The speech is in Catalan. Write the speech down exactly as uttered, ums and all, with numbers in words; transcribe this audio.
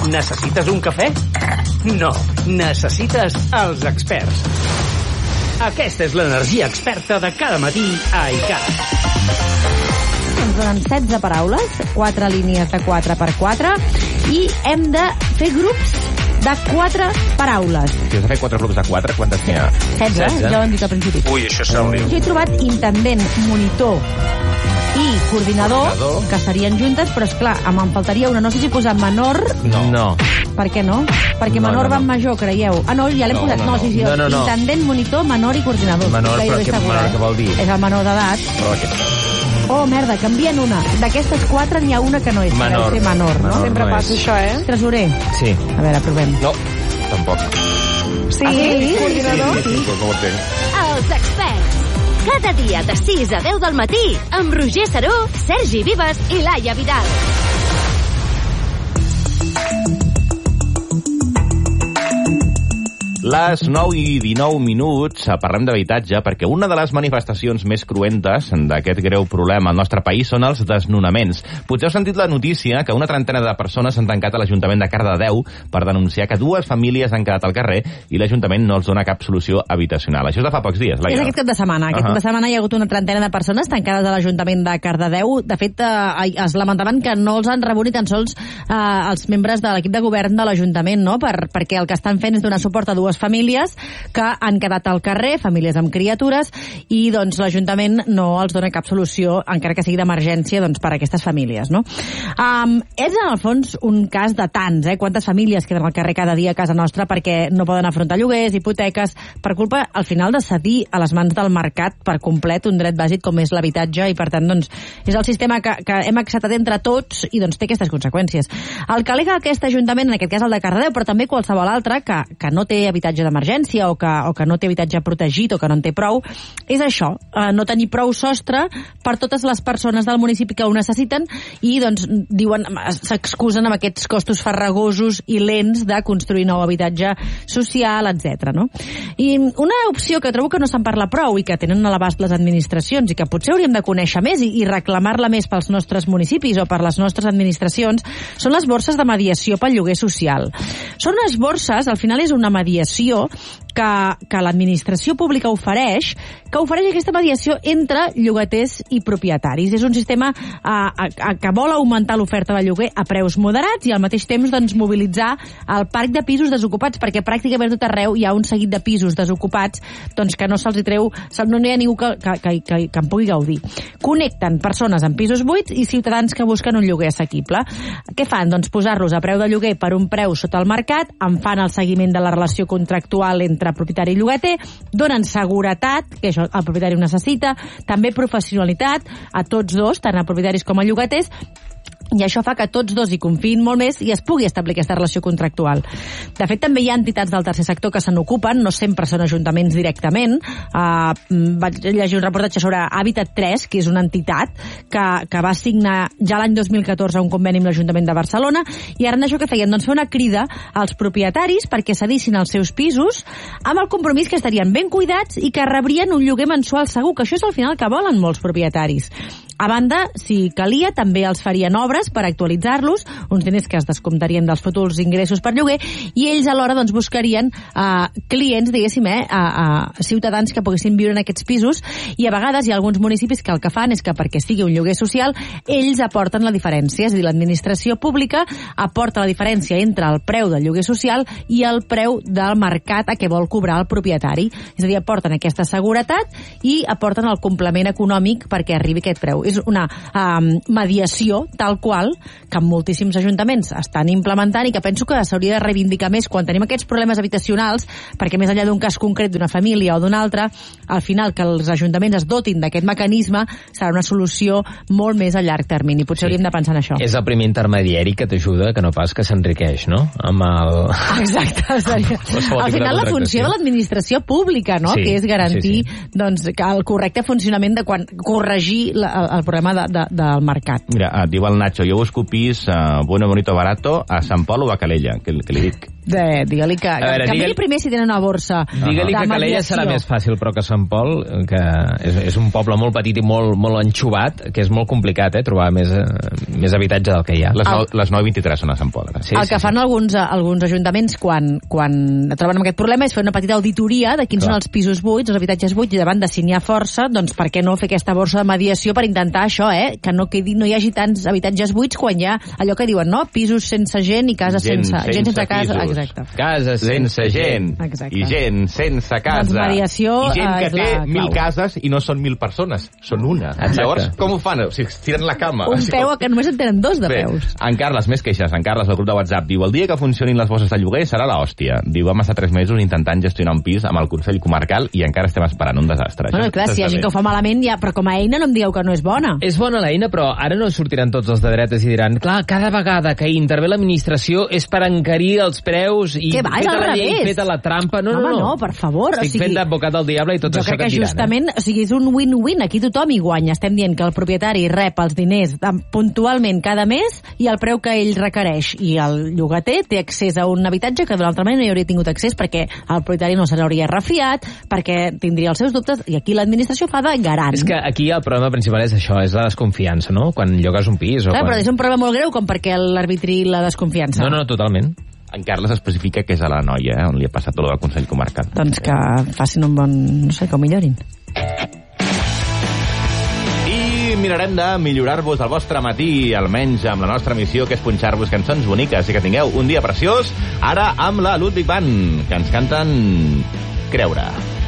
Necessites un cafè? No, necessites els experts. Aquesta és l'energia experta de cada matí a iCat. Ens donen setze paraules, quatre línies de quatre per quatre, i hem de fer grups de quatre paraules. Si has de fer quatre grups de quatre, quantes n'hi ha? setze, ja ho hem dit al principi. Ui, això serà un lío. Jo he trobat intendent, monitor i coordinador, coordinador, que serien juntes, però esclar, me'n faltaria una. No sé si posar menor... No. no. Per què no? Perquè no, menor no, no. va amb major, creieu. Ah, no, ja l'hem no, posat. No, no, no, sí, sí. no, no, no. Intendent, monitor, menor i coordinador. Menor, però què, segura, menor, eh? què vol dir? És el menor d'edat. Però aquest... Oh, merda, canvien una. D'aquestes quatre n'hi ha una que no és. Menor. Que menor, no? Menor Sempre no passa això, eh? Tresorer. Sí. A veure, provem. No, tampoc. Sí, ah, sí? coordinador. Sí, sí, sí, com ho entenc. Els experts. Cada dia de sis a deu del matí amb Roger Saró, Sergi Vives i Laia Vidal. Les nou i dinou minuts parlem d'habitatge perquè una de les manifestacions més cruentes d'aquest greu problema al nostre país són els desnonaments. Potser heu sentit la notícia que una trentena de persones s'han tancat a l'Ajuntament de Cardedeu per denunciar que dues famílies han quedat al carrer i l'Ajuntament no els dona cap solució habitacional. Això és de fa pocs dies, Laia. És aquest cap de setmana. Aquest uh -huh. cap de setmana hi ha hagut una trentena de persones tancades a l'Ajuntament de Cardedeu. De fet, eh, es lamentaven que no els han rebut ni tan sols eh, els membres de l'equip de govern de l'Ajuntament, no? Per, perquè el que estan fent és donar suport a dues famílies que han quedat al carrer, famílies amb criatures, i doncs l'Ajuntament no els dona cap solució, encara que sigui d'emergència, doncs, per a aquestes famílies, no? Um, és, en el fons, un cas de tants, eh? Quantes famílies queden al carrer cada dia a casa nostra perquè no poden afrontar lloguers, hipoteques, per culpa, al final, de cedir a les mans del mercat per complet un dret bàsic com és l'habitatge, i, per tant, doncs, és el sistema que, que hem acceptat entre tots i, doncs, té aquestes conseqüències. El que al·lega aquest Ajuntament, en aquest cas el de Cardedeu, però també qualsevol altre, que, que no té habitatge d'emergència o que, o que no té habitatge protegit o que no en té prou, és això, eh, no tenir prou sostre per totes les persones del municipi que ho necessiten i, doncs, diuen, s'excusen amb aquests costos farragosos i lents de construir nou habitatge social, etcètera, no? I una opció que trobo que no se'n parla prou i que tenen a l'abast les administracions i que potser hauríem de conèixer més i, i reclamar-la més pels nostres municipis o per les nostres administracions són les borses de mediació pel lloguer social. Són unes borses, al final és una mediació que, que l'administració pública ofereix, que ofereix aquesta mediació entre llogaters i propietaris. És un sistema eh, a, que vol augmentar l'oferta de lloguer a preus moderats i al mateix temps, doncs, mobilitzar el parc de pisos desocupats, perquè pràcticament tot arreu hi ha un seguit de pisos desocupats, doncs, que no se'ls treu, no hi ha ningú que, que, que, que, que en pugui gaudir. Connecten persones en pisos buits i ciutadans que busquen un lloguer assequible. Què fan? Doncs posar-los a preu de lloguer per un preu sota el mercat, en fan el seguiment de la relació contractual entre propietari i llogater, donen seguretat, que això el propietari ho necessita, també professionalitat a tots dos, tant a propietaris com a llogaters, i això fa que tots dos hi confiïn molt més i es pugui establir aquesta relació contractual. De fet, també hi ha entitats del tercer sector que se n'ocupen, no sempre són ajuntaments directament. Uh, vaig llegir un reportatge sobre Habitat tres, que és una entitat que, que va signar ja l'any dos mil catorze un conveni amb l'Ajuntament de Barcelona, i ara això que feien? Doncs fer una crida als propietaris perquè cedissin els seus pisos amb el compromís que estarien ben cuidats i que rebrien un lloguer mensual segur, que això és al final que volen molts propietaris. A banda, si calia, també els farien obres per actualitzar-los, uns diners que es descomptarien dels futurs ingressos per lloguer, i ells alhora, doncs, buscarien uh, clients, diguéssim, eh, a, a ciutadans que poguessin viure en aquests pisos, i a vegades hi ha alguns municipis que el que fan és que perquè sigui un lloguer social, ells aporten la diferència, és a dir, l'administració pública aporta la diferència entre el preu del lloguer social i el preu del mercat a què vol cobrar el propietari. És a dir, aporten aquesta seguretat i aporten el complement econòmic perquè arribi aquest preu. És una um, mediació tal qual que moltíssims ajuntaments estan implementant i que penso que s'hauria de reivindicar més quan tenim aquests problemes habitacionals, perquè més enllà d'un cas concret d'una família o d'un altre, al final que els ajuntaments es dotin d'aquest mecanisme serà una solució molt més a llarg termini. Potser sí. hauríem de pensar en això. És el primer intermediari que t'ajuda, que no pas que s'enriqueix, no? Amb el... Exacte. Seria... Al final la funció de l'administració pública, no? Sí, que és garantir sí, sí. doncs, el correcte funcionament de quan corregir la, el problema de, de, del mercat. Mira, et diu el Nacho, jo busco pis uh, bueno, bonito, barato a Sant Pol o a Calella, que, que li dic De, digue-li que, que, veure, que digue miri primer si tenen una borsa Digue-li que Calella serà més fàcil, però que Sant Pol, que és, és un poble molt petit i molt, molt enxuvat, que és molt complicat, eh, trobar més, més habitatge del que hi ha. Les, nou, les nou i vint-i-tres són a Sant Pol. Sí, el que sí, fan sí. alguns, alguns ajuntaments quan, quan troben amb aquest problema és fer una petita auditoria de quins Clar. són els pisos buits, els habitatges buits, i davant de si n'hi ha força, doncs per què no fer aquesta borsa de mediació per intentar això, eh, que no, quedi, no hi hagi tants habitatges buits quan hi ha allò que diuen, no? Pisos sense gent i cases gent, sense, sense, gent sense casa. Pisos. Exacte. Cases sense gent. Exacte. I gent sense casa. Doncs mediació I gent que és té la mil clau. cases i no són mil persones, són una. Exacte. Llavors, com ho fan? O sigui, tiren la cama. Un o sigui, peu que només en tenen dos de Bé, peus. en Carles, més queixes. En Carles, al grup de WhatsApp, diu: el dia que funcionin les bosses de lloguer serà l'hòstia. Diu: vam estar tres mesos intentant gestionar un pis amb el Consell Comarcal i encara estem esperant un desastre. Bueno, clar, si hi ha gent que ho fa malament, ja, però com a eina no em digueu que no és bona. És bona l'eina, però ara no sortiran tots els de dretes i diran, clar, cada vegada que hi intervé l'administració és per encarir els preus i Què va, és feta al la llei, revés. feta la trampa. No, Home, no, no. no, per favor. Estic o sigui, fent d'advocat del diable i tot jo això crec que que et diran. justament, Eh? o sigui, és un win-win, aquí tothom hi guanya. Estem dient que el propietari rep els diners puntualment cada mes i el preu que ell requereix, i el llogater té accés a un habitatge que d'una altra manera no hi hauria tingut accés perquè el propietari no se l'hauria refiat, perquè tindria els seus dubtes, i aquí l'administració fa de garant. És que aquí el problema principal és això, és la desconfiança, no? Quan llogues un pis o Clar, quan... però és un problema molt greu com perquè l'arbitri la desconfiança. No, no, totalment. En Carles especifica que és a la noia, eh, on li ha passat tot el Consell Comarcal. Doncs que facin un bon... no sé, que ho millorin. I mirarem de millorar-vos el vostre matí, almenys amb la nostra missió, que és punxar-vos cançons boniques, i que tingueu un dia preciós, ara amb la Ludwig Band, que ens canten Creure.